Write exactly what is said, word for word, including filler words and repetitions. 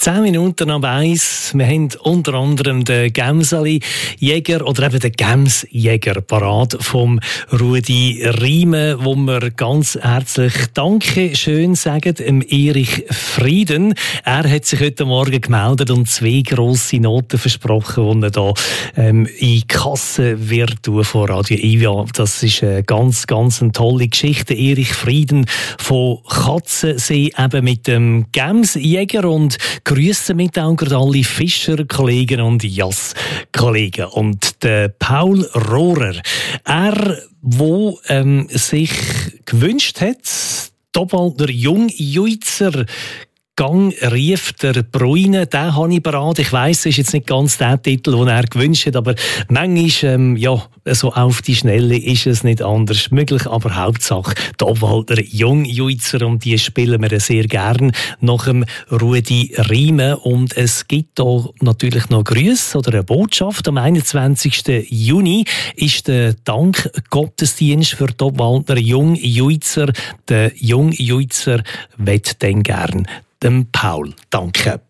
Zehn Minuten ab eins. Wir haben unter anderem den Gemseli-Jäger oder eben den Gemsjäger parat vom Rudi Riemen, wo wir ganz herzlich Danke schön sagen, dem Erich Frieden. Er hat sich heute Morgen gemeldet und zwei grosse Noten versprochen, die er da ähm, in die Kasse wird tun von Radio Ivia. Das ist eine ganz, ganz eine tolle Geschichte. Erich Frieden von Katzensee, eben mit dem Gemsjäger, und grüße mit auch alle Fischer-Kollegen und Jass-Kollegen. Und der Paul Rohrer, er, wo ähm, sich gewünscht hat, Tobald der Jungjuizer Gang rief der Bruine, den habe ich bereit. Ich weiss, es ist jetzt nicht ganz der Titel, den er gewünscht hat, aber manchmal, ähm, ja, so auf die Schnelle ist es nicht anders möglich, aber Hauptsache Tobwalder Jungjuizer, und die spielen wir sehr gern nach dem Rudi Riemen. Und es gibt da natürlich noch Grüße oder eine Botschaft. Am einundzwanzigsten Juni ist der Dankgottesdienst für Tobwalder Jungjuizer. Der Jungjuizer wird dann gern dem Paul danken.